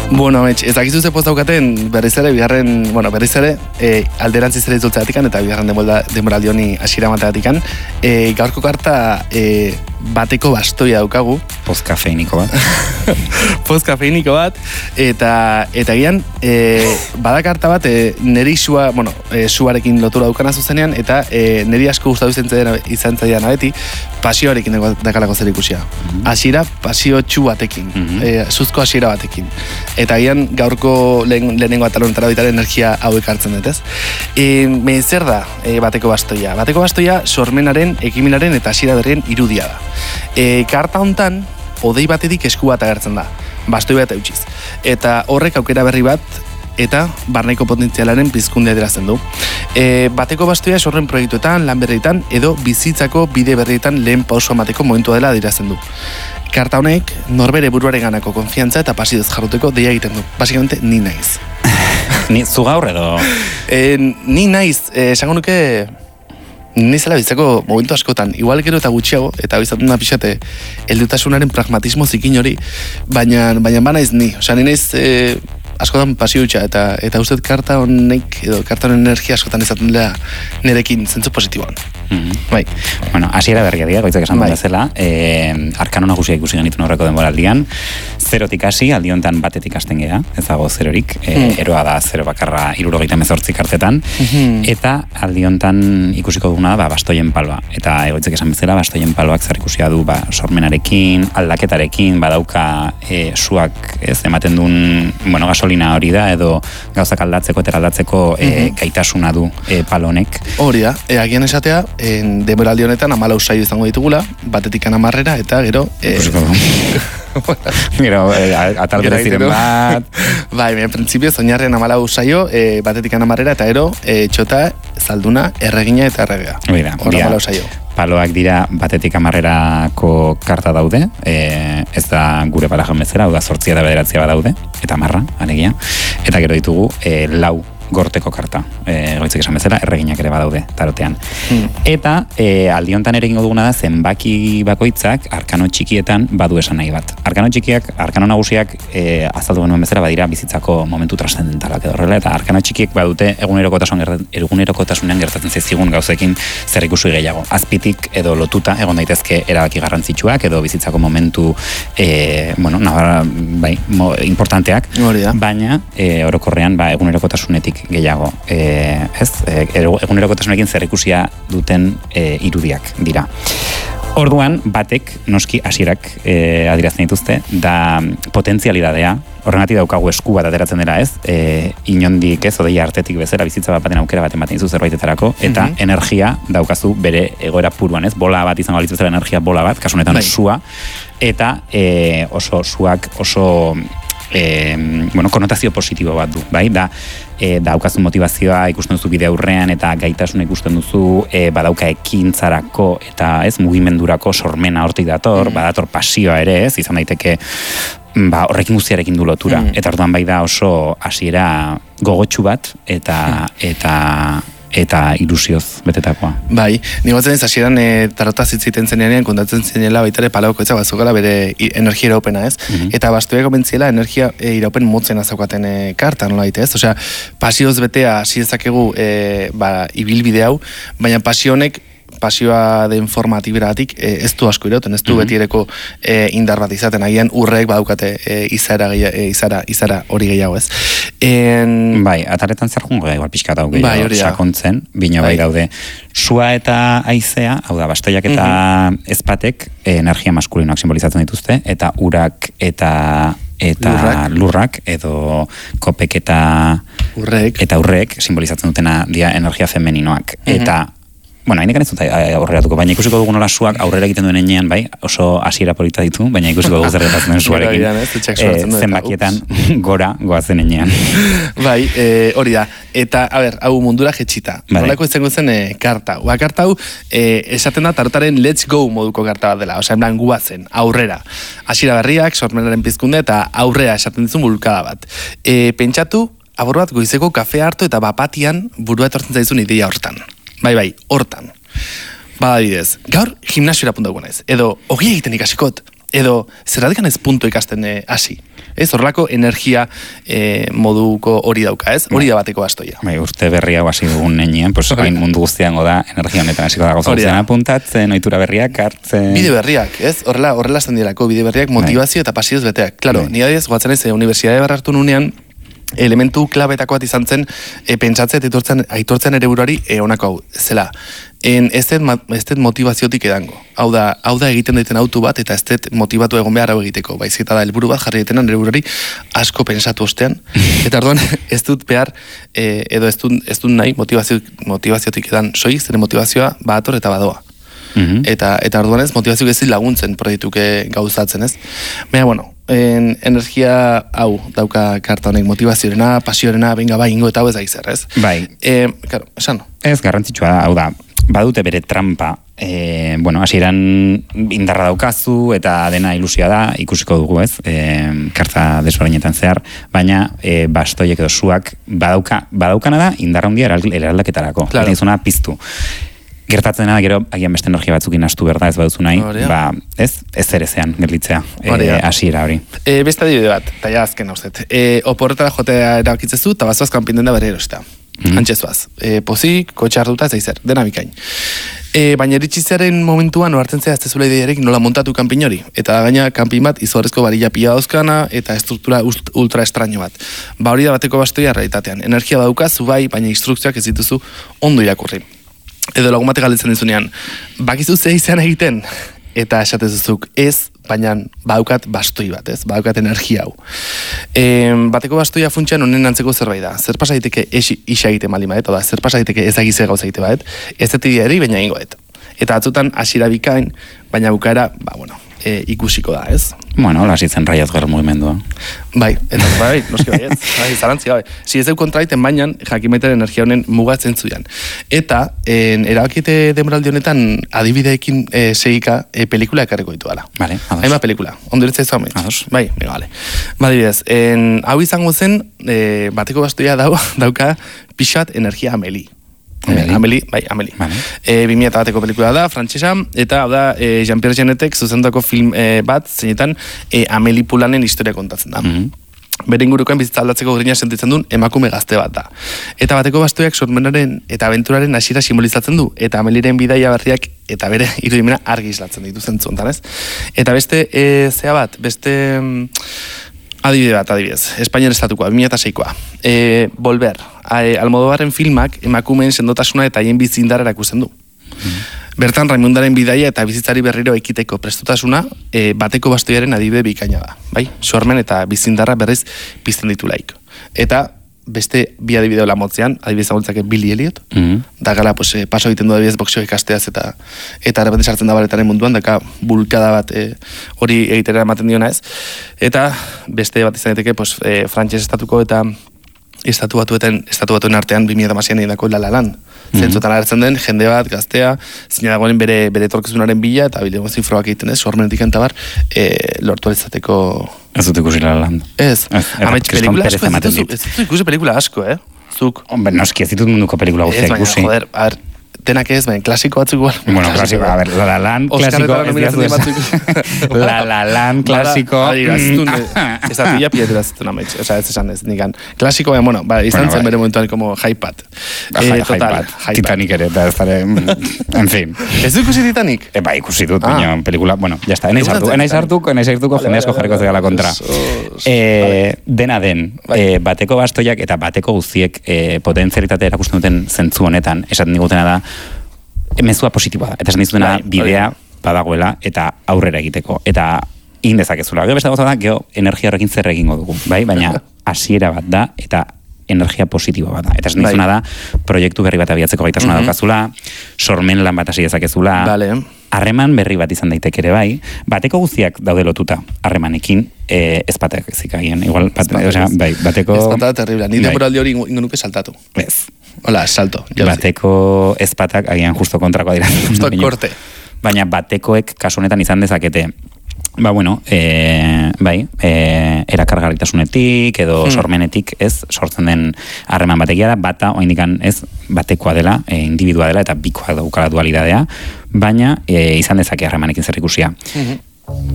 Bueno, ez dakizu ze poz daukaten berriz ere, alderantziz ere izultzeatikan eta bigarren denboraldi honi hasiera emateatikan. Gaurko karta bateko bastoia daukagu. Poz kafeiniko bat. Poz kafeiniko bat, eta gian, bada karta bat, neri suarekin lotura daukana zuzenean, eta neri asko gustatu izan zaidan abeti, pasioarekin dakalako zer ikusia. Hasiera pasio txu batekin, suzko hasiera batekin. Eta gian, gaurko lehenengo atalonetara bitaren energia hau ekartzen dut, ez? Zer da bateko bastoia? Bateko bastoia sormenaren, ekimenaren eta hasiera berrien irudia da. Karta hontan, odei batetik esku bat agertzen da, bastoi bat eutxiz. Eta horrek aukera berri bat, eta barneko potentzialaren pizkundea adierazten du. Bateko bastoia sorren proiektuetan, lan berrietan, edo bizitzako bide berrietan lehen pauso emateko momentua dela adierazten du. Karta honek, norbere buruaren ganako konfiantza eta pasidez jarruteko deia egiten du. Basikamente, ni naiz. Ni zu gaur edo? Ni naiz, esango nuke... Ni zela bizitzako momentu askotan, igual gero eta gutxiago, eta bizatzen da pixate heldutasunaren pragmatismo zikin hori, baina naiz ni. Osea, ni naiz askotan pasio hutsa, eta uste karta honek, edo karta honen energia askotan izaten dela nerekin zentzu positiboan. Bai. Bueno, hasiera berria dira, goitzak esan bezala, arkano nagusia ikusi genituen aurreko denboraldian, zerotik hasi, aldi honetan batetik hasten gea, ez dago zerorik, eroa da zero bakarra 78 kartetan, eta aldi honetan ikusiko duguna da bastoien paloa. Eta egoitzak esan bezala, bastoien paloak zer ikusia du sormenarekin, aldaketarekin, badauka suak, ez, ematen duen, bueno, gasolina hori da, edo gauzak aldatzeko eta aldatzeko gaitasuna du palonek. Hori da, agian esatea, denboraldi honetan 14 saio izango ditugula, batetik 10 eta gero... Gero, atal bereziren bat... Bai, en principio, oinarrian 14 saio, batetik 10 eta gero, txota, zalduna, erregina eta erregea. Horra 14 saio. Paloak dira batetik 10ko karta daude, ez da gure parajan bezala, hau da 8 eta 9 badaude, eta 10, alegia. Eta gero ditugu, 4 gorteko karta, goitzek esan bezala, erreginak ere badaude tarotean. Eta aldi honetan ere egingo duguna da zenbaki bakoitzak arkano txikietan badu esan nahi bat. Arkano txikiak, arkano nagusiak azaldu genuen bezala badira bizitzako momentu transcendentalak edo horrela, eta arkano txikiek badute egunerokotasunean gertatzen zaizkigun gauzekin zer ikusi gehiago. Azpitik edo lotuta egon daitezke erabaki garrantzitsuak edo bizitzako momentu importanteak, baina orokorrean egunerokotasunetik gehiago. Egunerokotasunekin zerikusia duten irudiak dira. Orduan, batek, noski hasierak adierazten dituzte, da potentzialidadea, horregatik daukagu esku bat ateratzen dela, ez? Inondik, ez, odeia artetik bezala, bizitza bat baten aukera bat ematen dizu zerbaitetarako, eta energia daukazu bere egoera puruan, ez? Bola bat izango balitz bezala energia bola bat, kasu honetan sua, eta oso suak oso konotazio positibo bat du, bai? Daukazu motivazioa ikusten duzu bide aurrean eta gaitasuna ikusten duzu badauka ekintzarako eta ez mugimendurako sormena hortik dator, badator pasioa ere, ez, izan daiteke horrekin guztiarekin du lotura. Eta orduan bai da oso hasiera gogotsu bat eta ilusioz betetakoa. Bai, nigotzen ez hasieran tarotaz hitziten zenean kontatzen zenela baita ere palauko etza bazukala bere energia iraupena, ez? Eta bastoia komentziela energia iraupen motzen azaukaten karta, nola daite, ez? Osea, pasioz betea hasi dezakegu ibilbide hau, baina pasioa den forma atiberatik ez du asko irauten, ez du betiereko indar bat izaten, agian urreek badaukate izara hori gehiago, ez? Bai, ataretan zer jungo igual pixka dau gehiago sakontzen, bino bai daude sua eta haizea, hau da, bastoiak eta ezpatek energia maskulinoak simbolizatzen dituzte, eta urak eta lurrak edo kopek eta urreek simbolizatzen dutena dia energia femeninoak, eta bueno, hainekan ez dut aurreratuko, baina ikusiko dugu nola suak aurrera egiten duen enean, bai, oso hasiera polita ditu, baina ikusiko dugu zer gertatzen den suarekin. Zenbakietan gora goazen enean. Bai, hori da. Eta, hau mundura jetxita. Nolako izango zen karta. Karta hau, esaten da tarotaren let's go moduko karta bat dela. Osea, en plan guazen, aurrera. Hasiera berriak, sormenaren pizkunde, eta aurrera esaten dizun bulkada bat. Pentsatu, abor bat goizeko kafea hartu eta bapatian burua etortzen zaizun ideia hortan. Bai, hortan. Badabidez, gaur gimnasiora punta dugu naiz. Edo, ogia egiten ikasikot. Edo, zerratikan ez puntu ikasten hasi. Ez, horrelako energia moduko hori dauka, ez? Hori da bateko bastoia. Bai, urte berri hau hasi dugun nenien, pues hain mundu guztiango da energia honetan hasiko da gauza guztian apuntatzen, ohitura berriak hartzen. Bide berriak, ez? Horrela esan dirako, bide berriak motivazio eta pasioz beteak. Claro, ni adiez, goatzen ez, Unibertsitate Barra hartu nunean, elementu klabetako bat izan zen pentsatzea eta aitortzen ere buruari honako hau, zela. Ez dut motivaziotik edango. Hau da egiten daiten autu bat eta ez dut motivatu egon behar hau egiteko. Baizik eta da helburu bat jarri detenan ere buruari asko pentsatu ostean. Eta orduan ez dut behar edo ez dut nahi motivaziotik edan soiz, zene motivazioa bator eta badoa. Eta orduan ez motivazioak ez laguntzen proiektuke gauzatzen ez. Baina, bueno, energia hau dauka karta honek motivazioarena, pasiorena, benga bai ingo eta hau ez da izar, ez? Bai. Claro, esan. Ez garrantzitsua da, hau da, badute bere trampa, hasieran indarra daukazu eta dena ilusioa da, ikusiko dugu, ez? Karta desberdinetan zehar, baina bastoiek edo suak badaukana da indarra handia eraldaketarako. Claro. Eta izuna piztu. Gertatzen da, gero, agian beste energia batzukin astu berda ez baduzu nahi, ez ere zean gerlitzea, hasiera hori. Beste adibide bat, eta ja azken hauzet. Oporretara jotea erakitzezu, eta bazoaz kanpin da bere erosta. Antxezuaz. Pozik, kotxe hartuta, zaizer, dena bikain. Baina eritxizaren momentuan ohartzen zea ez tezula ideiarek nola montatu kanpin hori. Eta gaina kanpin bat izorrezko barilla pila dauzkana eta estruktura ultra estraño bat. Hori da bateko bastoia realitatean. Energia badaukazu bai, baina instrukzioak ez dituzu ondo irakurri. Edo lagun batek galdetzen dizunean, bakizu ze izan egiten, eta esatezuzuk ez, baina badaukat bastoi bat, ez? Badaukat energia hau. Bateko bastoia funtsean honen antzeko zerbait da. Zer pasa daiteke isa egite malima, eta da, zer pasa daiteke ez agize gauza egite bat, ez eri, baina ingoet. Eta atzutan hasiera bikain, baina bukaera, ikusiko da, ez? Bueno, hola zitzen raiaz gerra mugimendua. Bai, eta bai, noski bai, ez? Zarantzi, bai. Si ez deu kontraiten bainan, jakimaiten energia honen mugatzen zuian. Eta, erabakite demoraldi honetan, adibideekin segika pelikula ekarriko ditu dala. Vale, ados. Haima pelikula, ondoritza izu amets. Ados. Bai, vale. Adibidez, hau izango zen, bateko bastoia dauka pixat energia Ameli. Ameli. Vale. 2001ko pelikula da, frantsesa, eta hau da Jean-Pierre Jeunetek zuzendutako film bat, zeinetan Ameli Pulanen historia kontatzen da. Bere ingurukoen bizitza aldatzeko grina sentitzen duen emakume gazte bat da. Eta bateko bastoiak sormenaren eta abenturaren hasiera simbolizatzen du, eta Ameliren bidaia berriak eta bere irudimena argi islatzen ditu zentzu hontan, ez? Eta beste adibide bat, adibidez, Espainiar estatukoa, 2006koa. Volver, Almodóvarren filmak emakumeen sendotasuna eta haien bizindar erakusten du. Bertan, Raimundaren bidaia eta bizitzari berriro ekiteko prestutasuna bateko bastoiaren adibide bikaina da. Bai? Sormen eta bizindarra berriz pizten ditulaik. Eta beste bi adibideo lamotzean, adibidez agultzake Billy Elliot, da gala paso egiten du adibidez boxeo ikasteaz eta repente sartzen da baletaren munduan, daka bulkada bat hori egitera ematen diona ez. Eta beste bat izan daiteke frantses estatuko eta estatu batuen artean 2010an egindako La La Land. Zentzutan agertzen den, jende bat, gaztea, zine dagoen bere etorkizunaren bila, eta bilego zifroak egiten ez, sormenetik entabar, lortu alizateko... Ez dut ikusi La La Land. Ez. Amets pelikula asko, ez dut ikusi pelikula asko, Zuk. Hombre, noski ez ditut munduko pelikula guztia ikusi. Ez, baina, joder, denak ez, baina klasiko batzuk igual. Bueno, klasiko, a ver, La La Land, klasiko, La La Land, klasiko. Ez da tila pietera zuten amets, oza, ez esan ez, nikan. Klasiko, bueno, izan zen bere momentuan como hype-pat. Hype-pat, Titanic ere, eta ez dara, en fin. Ez du ikusi Titanic? Ba, ikusi dut, baina pelikula, bueno, ya está, enaiz hartuko, jende asko jarriko zegala kontra. Dena den, bateko bastoiak eta bateko guztiek potentzialitate erakusten duten zentzu honetan, esaten digutena da, mezua positiboa da. Eta esan dizutena bidea badagoela eta aurrera egiteko. Eta egin dezakezula. Gero beste gauza da, gero energia horrekin zer egingo dugu. Bai? Baina hasiera bat da eta energia positiboa bat da. Eta esan dizuna da, proiektu berri bat abiatzeko gaitasuna daukazula, sormen lan bat hasi dezakezula, harreman berri bat izan daiteke ere bai, bateko guztiak daude lotuta harremanekin, ez batek ezik agien. Igual, bateko... Ez patada terrible. Ni demoraldi hori ingo nuke saltatu. Ez. Hola, salto. Bateko ezpatak agian justo kontrakoa dira. Justo korte. Baina batekoek kasu honetan izan dezakete, erakargarritasunetik edo sormenetik ez sortzen den harreman batekia da, bata oindikan ez batekoa dela, individua dela eta bikoa daukala dualidadea, baina izan dezake harremanekin zer ikusia.